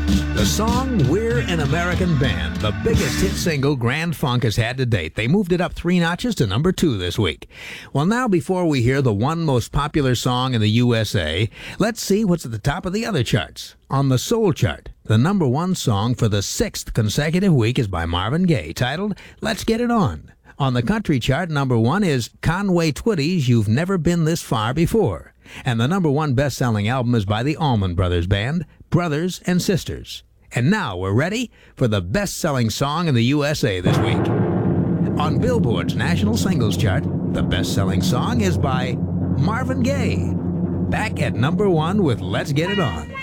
The song We're an American Band, the biggest hit single Grand Funk has had to date. They moved it up 3 notches to number 2 this week. Well, now before we hear the one most popular song in the USA, let's see what's at the top of the other charts. On the Soul chart, the number 1 song for the 6th consecutive week is by Marvin Gaye, titled Let's Get It On. On the country chart, number 1 is Conway Twitty's You've Never Been This Far Before. And the number 1 best-selling album is by the Allman Brothers Band, Brothers and Sisters. And now we're ready for the best-selling song in the USA this week. On Billboard's National Singles Chart, the best-selling song is by Marvin Gaye, back at number 1 with Let's Get It On.